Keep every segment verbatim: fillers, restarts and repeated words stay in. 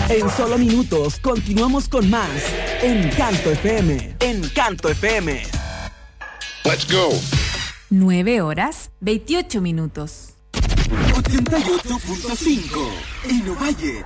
En solo minutos continuamos con más Encanto F M. Encanto F M. Let's go. nueve horas, veintiocho minutos. ochenta y ocho punto cinco en Ovalle.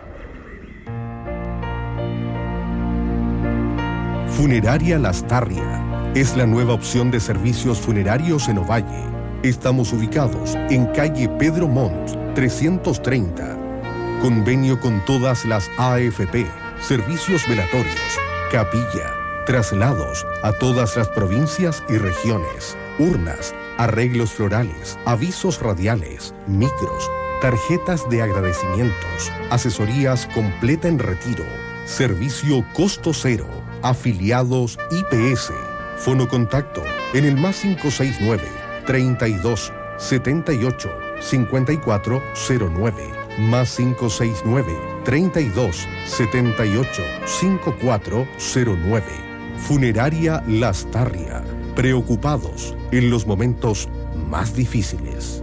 Funeraria Lastarria es la nueva opción de servicios funerarios en Ovalle. Estamos ubicados en calle Pedro Montt, trescientos treinta. Convenio con todas las A F P, servicios velatorios, capilla, traslados a todas las provincias y regiones, urnas, arreglos florales, avisos radiales, micros, tarjetas de agradecimientos, asesorías completa en retiro, servicio costo cero, afiliados I P S, fonocontacto en el más cinco seis nueve, treinta y dos, setenta y ocho, cincuenta y cuatro cero nueve, más cinco seis nueve, treinta y dos, setenta y ocho, cincuenta y cuatro cero nueve. Funeraria Lastarria, preocupados en los momentos más difíciles.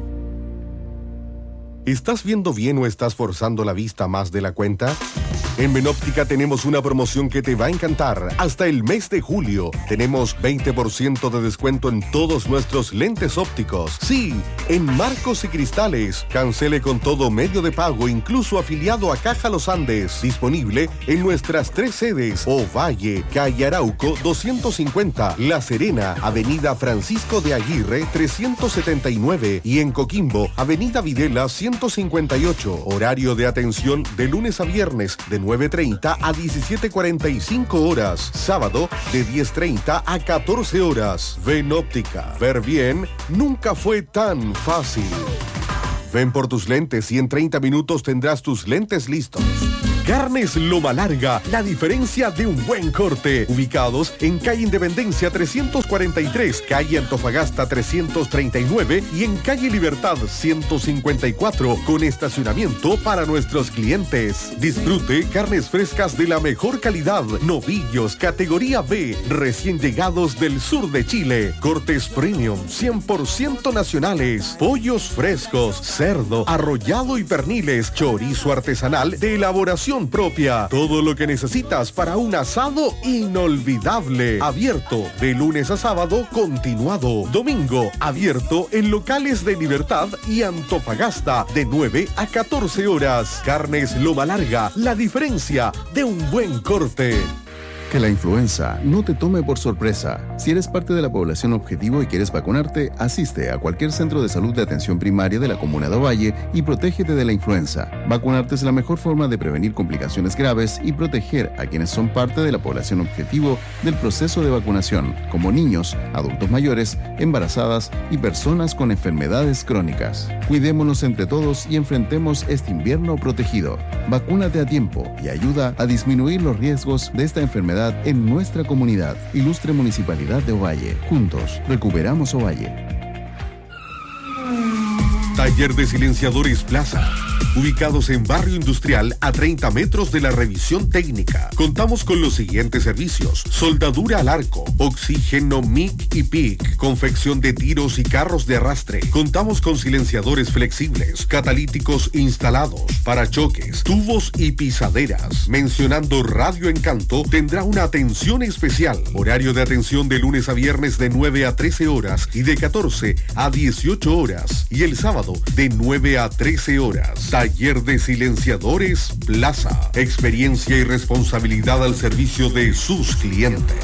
¿Estás viendo bien o estás forzando la vista más de la cuenta? En Benóptica tenemos una promoción que te va a encantar. Hasta el mes de julio tenemos veinte por ciento de descuento en todos nuestros lentes ópticos. Sí, en marcos y cristales. Cancele con todo medio de pago, incluso afiliado a Caja Los Andes. Disponible en nuestras tres sedes: Ovalle, Calle Arauco doscientos cincuenta, La Serena, Avenida Francisco de Aguirre trescientos setenta y nueve y en Coquimbo, Avenida Videla ciento cincuenta y ocho. Horario de atención de lunes a viernes de nueve treinta a diecisiete cuarenta y cinco horas. Sábado de diez treinta a catorce horas. Benóptica. Ver bien nunca fue tan fácil. Ven por tus lentes y en treinta minutos tendrás tus lentes listos. Carnes Loma Larga, la diferencia de un buen corte. Ubicados en calle Independencia trescientos cuarenta y tres, calle Antofagasta trescientos treinta y nueve y en calle Libertad ciento cincuenta y cuatro, con estacionamiento para nuestros clientes. Disfrute carnes frescas de la mejor calidad, novillos, categoría B, recién llegados del sur de Chile, cortes premium, cien por ciento nacionales, pollos frescos, cerdo, arrollado y perniles, chorizo artesanal de elaboración propia. Todo lo que necesitas para un asado inolvidable. Abierto de lunes a sábado, continuado. Domingo, abierto en locales de Libertad y Antofagasta de nueve a catorce horas. Carnes Loma Larga, la diferencia de un buen corte. Que la influenza no te tome por sorpresa. Si eres parte de la población objetivo y quieres vacunarte, asiste a cualquier centro de salud de atención primaria de la comuna de Ovalle y protégete de la influenza. Vacunarte es la mejor forma de prevenir complicaciones graves y proteger a quienes son parte de la población objetivo del proceso de vacunación, como niños, adultos mayores, embarazadas y personas con enfermedades crónicas. Cuidémonos entre todos y enfrentemos este invierno protegido. Vacúnate a tiempo y ayuda a disminuir los riesgos de esta enfermedad en nuestra comunidad. Ilustre Municipalidad de Ovalle. Juntos, recuperamos Ovalle. Taller de Silenciadores Plaza. Ubicados en Barrio Industrial a treinta metros de la revisión técnica. Contamos con los siguientes servicios: soldadura al arco, oxígeno M I C y P I C, confección de tiros y carros de arrastre. Contamos con silenciadores flexibles, catalíticos instalados, parachoques, tubos y pisaderas. Mencionando Radio Encanto, tendrá una atención especial. Horario de atención de lunes a viernes de nueve a trece horas y de catorce a dieciocho horas. Y el sábado de nueve a trece horas. Taller de Silenciadores Plaza. Experiencia y responsabilidad al servicio de sus clientes.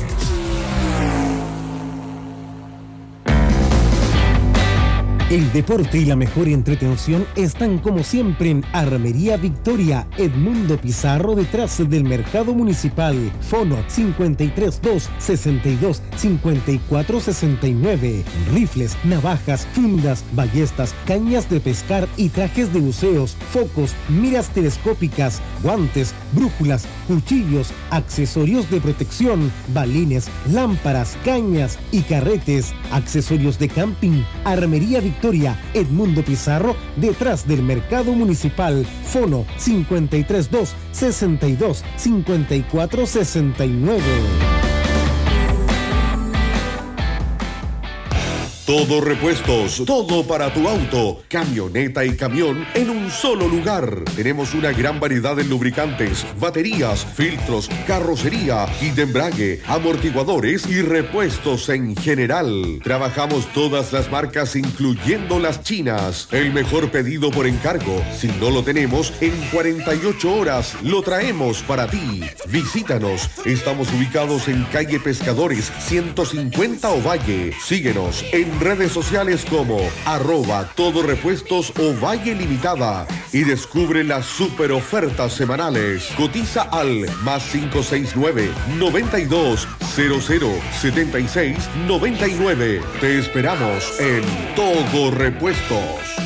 El deporte y la mejor entretención están como siempre en Armería Victoria, Edmundo Pizarro, detrás del Mercado Municipal. Fono cincuenta y tres dos, sesenta y dos, cincuenta y cuatro sesenta y nueve. Rifles, navajas, fundas, ballestas, cañas de pescar y trajes de buceos, focos, miras telescópicas, guantes, brújulas, cuchillos, accesorios de protección, balines, lámparas, cañas y carretes, accesorios de camping. Armería Victoria, Edmundo Pizarro, detrás del Mercado Municipal. Fono cincuenta y tres dos, sesenta y dos, cincuenta y cuatro sesenta y nueve. Todo Repuestos, todo para tu auto, camioneta y camión en un solo lugar. Tenemos una gran variedad de lubricantes, baterías, filtros, carrocería, kit de embrague, amortiguadores y repuestos en general. Trabajamos todas las marcas incluyendo las chinas. El mejor pedido por encargo. Si no lo tenemos, en cuarenta y ocho horas lo traemos para ti. Visítanos. Estamos ubicados en calle Pescadores ciento cincuenta Ovalle. Síguenos en redes sociales como arroba todo repuestos Ovalle Limitada y descubre las super ofertas semanales. Cotiza al más cinco seis nueve, noventa y dos, cero cero, setenta y seis, noventa y nueve. Te esperamos en Todo Repuestos.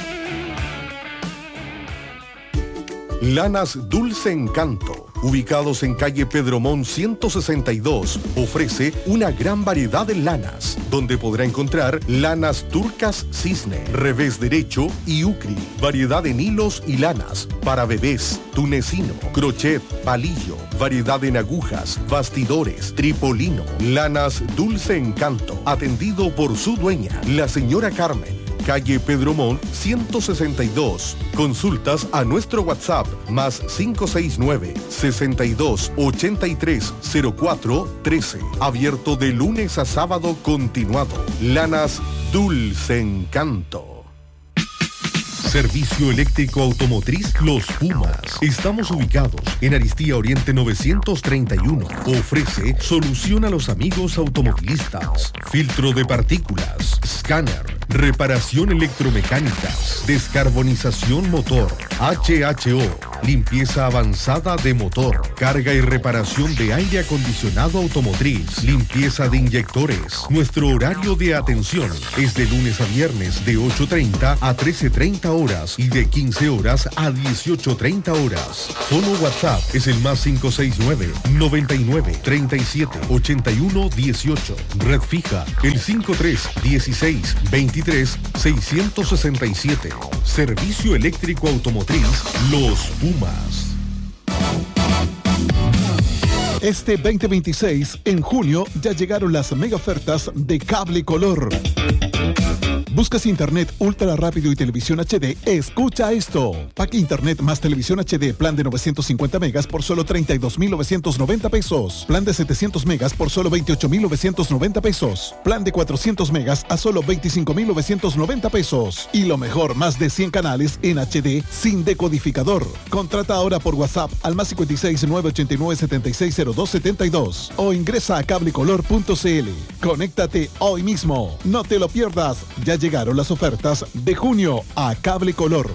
Lanas Dulce Encanto, ubicados en calle Pedromón ciento sesenta y dos, ofrece una gran variedad de lanas, donde podrá encontrar lanas turcas cisne, revés derecho y ucri, variedad en hilos y lanas, para bebés, tunecino, crochet, palillo, variedad en agujas, bastidores, tripolino, lanas Dulce Encanto, atendido por su dueña, la señora Carmen. Calle Pedromón ciento sesenta y dos. Consultas a nuestro WhatsApp más cinco seis nueve, sesenta y dos, ochenta y tres, cero cuatro, trece. Abierto de lunes a sábado continuado. Lanas Dulce Encanto. Servicio eléctrico automotriz Los Pumas. Estamos ubicados en Aristía Oriente novecientos treinta y uno. Ofrece solución a los amigos automovilistas. Filtro de partículas, escáner, reparación electromecánica, descarbonización motor, H H O, limpieza avanzada de motor, carga y reparación de aire acondicionado automotriz, limpieza de inyectores. Nuestro horario de atención es de lunes a viernes de ocho treinta a trece treinta horas y de quince horas a dieciocho treinta horas. Fono WhatsApp es el más cinco seis nueve, noventa y nueve, treinta y siete, ochenta y uno, dieciocho. Red fija el cinco tres, dieciséis, veintitrés, seiscientos sesenta y siete. Servicio eléctrico automotriz Los Pumas. Este veinte veintiséis, en junio, ya llegaron las mega ofertas de Cable Color. ¿Buscas internet ultra rápido y televisión H D? Escucha esto. Pack internet más televisión H D, plan de novecientos cincuenta megas por solo treinta y dos mil novecientos noventa pesos. Plan de setecientos megas por solo veintiocho mil novecientos noventa pesos. Plan de cuatrocientos megas a solo veinticinco mil novecientos noventa pesos. Y lo mejor, más de cien canales en H D sin decodificador. Contrata ahora por WhatsApp al más cincuenta y seis, novecientos ochenta y nueve, setenta y seis, cero dos setenta y dos o ingresa a cablecolor punto c l. Conéctate hoy mismo. No te lo pierdas. Ya llegaron las ofertas de junio a Cable Color.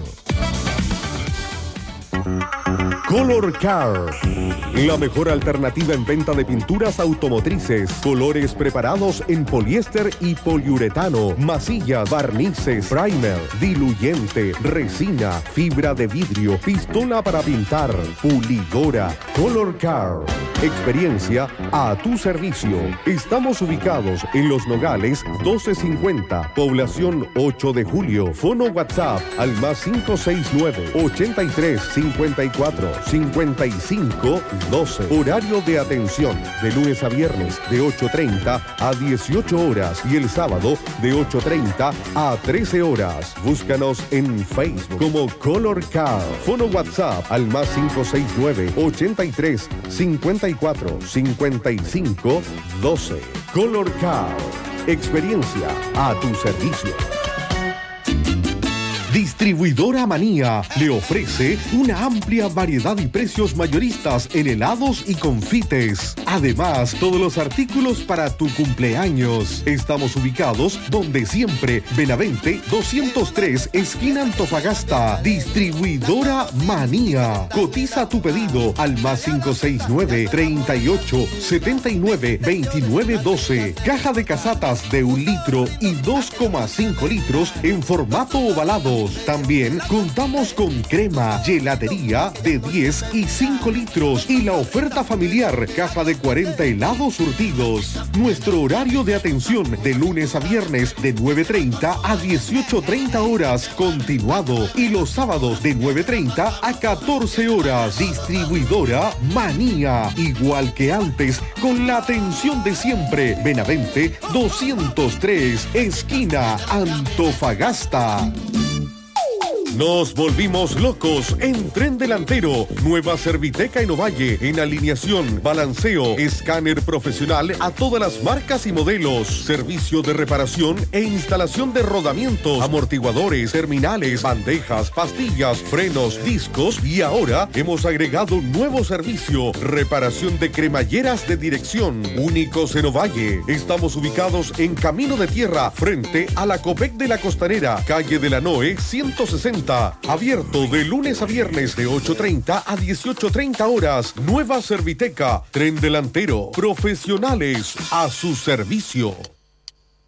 Color Car, la mejor alternativa en venta de pinturas automotrices, colores preparados en poliéster y poliuretano, masillas, barnices, primer, diluyente, resina, fibra de vidrio, pistola para pintar, pulidora. Color Car, experiencia a tu servicio. Estamos ubicados en Los Nogales doce cincuenta, población ocho de julio. Fono WhatsApp al más cinco seis nueve, ochenta y tres, cincuenta y cuatro, cincuenta y cinco, doce. Horario de atención de lunes a viernes de ocho treinta a dieciocho horas y el sábado de ocho treinta a trece horas. Búscanos en Facebook como Color Car. Fono WhatsApp al más cinco seis nueve, ochenta y tres, cincuenta y cuatro, cincuenta y cinco, doce. Color Car, experiencia a tu servicio. Distribuidora Manía le ofrece una amplia variedad y precios mayoristas en helados y confites. Además, todos los artículos para tu cumpleaños. Estamos ubicados donde siempre, Benavente doscientos tres, esquina Antofagasta. Distribuidora Manía. Cotiza tu pedido al más cinco seis nueve, treinta y ocho, setenta y nueve, veintinueve, doce. Caja de casatas de un litro y dos coma cinco litros en formato ovalado. litros. También contamos con crema, gelatería de diez y cinco litros y la oferta familiar, caja de cuarenta helados surtidos. Nuestro horario de atención de lunes a viernes de nueve treinta a dieciocho treinta horas, continuado, y los sábados de nueve treinta a catorce horas. Distribuidora Manía, igual que antes, con la atención de siempre. Benavente doscientos tres, esquina Antofagasta. Nos volvimos locos en Tren Delantero. Nueva Serviteca en Ovalle, en alineación, balanceo, escáner profesional a todas las marcas y modelos. Servicio de reparación e instalación de rodamientos, amortiguadores, terminales, bandejas, pastillas, frenos, discos, y ahora hemos agregado un nuevo servicio: reparación de cremalleras de dirección. Únicos en Ovalle. Estamos ubicados en Camino de Tierra, frente a la Copec de la Costanera, calle de la Noe ciento sesenta. Abierto de lunes a viernes de ocho treinta a dieciocho treinta horas. Nueva Serviteca, Tren Delantero, profesionales a su servicio.